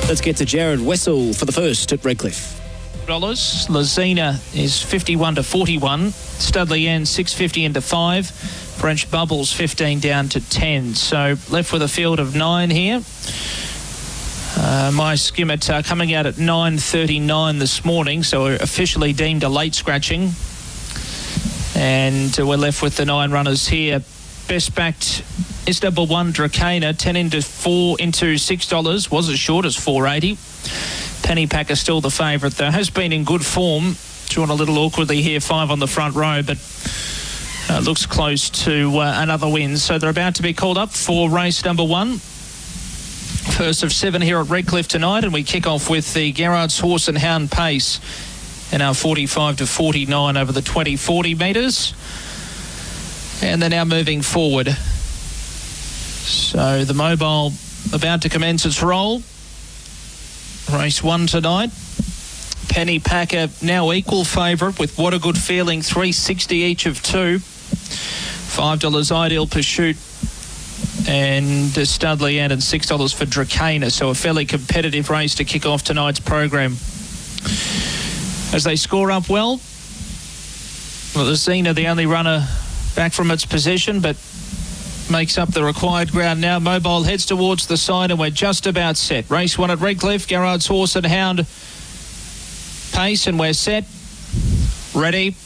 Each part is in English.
Let's get to Jared Wessel for the first at Redcliffe. Lazina is 51 to 41. Studley Ann 650 into 5. French Bubbles 15 down to 10. So left with a field of 9 here. My skimmet coming out at 9:39 this morning, so officially deemed a late scratching. And we're left with the 9 runners here. Best backed is number 1, Dracana, 10 into 4 into $6. Was as short as $4.80. Penny Packer still the favourite, though. Has been in good form. Drawn a little awkwardly here, 5 on the front row, but looks close to another win. So they're about to be called up for race number 1. First of 7 here at Redcliffe tonight, and we kick off with the Garrard's Horse and Hound Pace in our 45 to 49 over the 20-40 metres. And they're now moving forward. So the mobile about to commence its roll. Race 1 tonight. Penny Packer now equal favourite with What a Good Feeling, $3.60 each of 2. $5 Ideal Pursuit and Studley Ann and $6 for Dracana. So a fairly competitive race to kick off tonight's program. As they score up well, Lazina, the only runner back from its position, but makes up the required ground now. Mobile heads towards the side and we're just about set. Race 1 at Redcliffe, Garrard's Horse and Hound Pace, and we're set. Ready.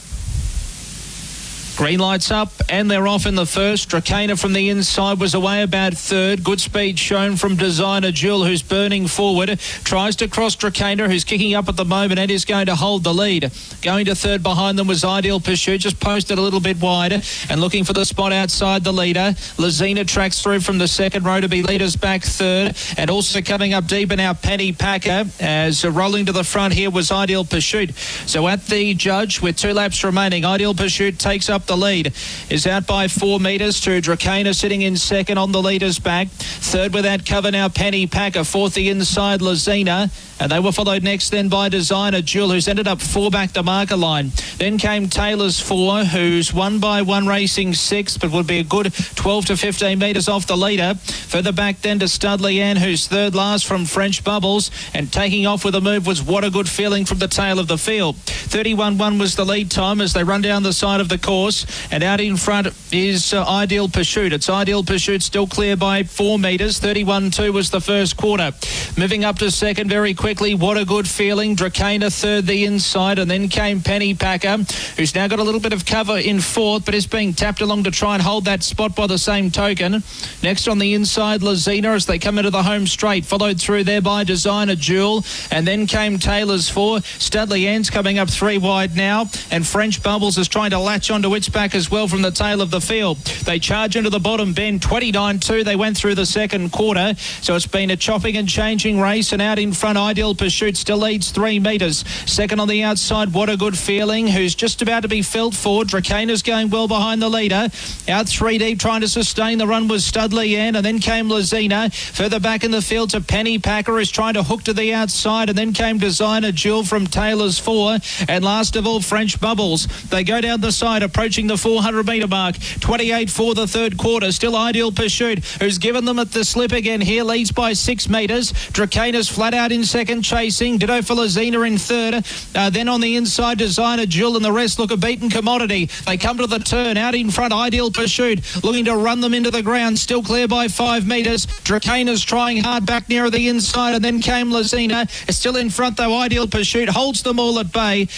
Green lights up and they're off in the first. Dracana from the inside was away about third. Good speed shown from Designer Jewel, who's burning forward. Tries to cross Dracana, who's kicking up at the moment and is going to hold the lead. Going to third behind them was Ideal Pursuit, just posted a little bit wide and looking for the spot outside the leader. Lazina tracks through from the second row to be leaders back third, and also coming up deeper now Penny Packer, as rolling to the front here was Ideal Pursuit. So at the judge with 2 laps remaining, Ideal Pursuit takes up the lead, is out by 4 metres to Dracana sitting in second on the leader's back. Third without cover now Penny Packer. Fourth the inside Lazina, and they were followed next then by Designer Jewel, who's ended up 4 back the marker line. Then came Taylor's 4, who's 1 by 1 racing 6, but would be a good 12 to 15 metres off the leader. Further back then to Studley Ann, who's third last from French Bubbles, and taking off with a move was What a Good Feeling from the tail of the field. 31-1 was the lead time as they run down the side of the course, and out in front is Ideal Pursuit. It's Ideal Pursuit still clear by 4 metres. 31-2 was the first quarter. Moving up to second very quickly, What a Good Feeling. Dracana third the inside, and then came Penny Packer, who's now got a little bit of cover in fourth, but is being tapped along to try and hold that spot by the same token. Next on the inside, Lazina, as they come into the home straight, followed through there by Designer Jewel, and then came Taylor's 4. Studley Ann's coming up 3 wide now, and French Bubbles is trying to latch onto its back as well from the tail of the field. They charge into the bottom bend, 29-2. They went through the second quarter, so it's been a chopping and changing race, and out in front, Ideal Pursuit still leads 3 metres. Second on the outside, What a Good Feeling, who's just about to be felt for. Dracana's going well behind the leader. Out 3 deep, trying to sustain the run was Studley Ann, and then came Lazina. Further back in the field to Penny Packer, who's trying to hook to the outside, and then came Designer Jewel from Taylor's 4, and last of all, French Bubbles. They go down the side, approaching the 400 metre mark. 28 for the third quarter. Still Ideal Pursuit, who's given them at the slip again here, leads by 6 metres. Dracana's flat out in second, chasing. Ditto for Lazina in third. Then on the inside, Designer Jewel, and the rest look a beaten commodity. They come to the turn. Out in front, Ideal Pursuit, looking to run them into the ground. Still clear by 5 metres. Dracana's trying hard back nearer the inside, and then came Lazina. Still in front, though, Ideal Pursuit holds them all at bay.